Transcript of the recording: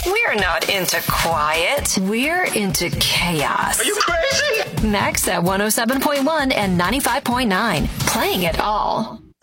We're not into quiet. We're into chaos. Are you crazy? Next at 107.1 and 95.9. Playing it all.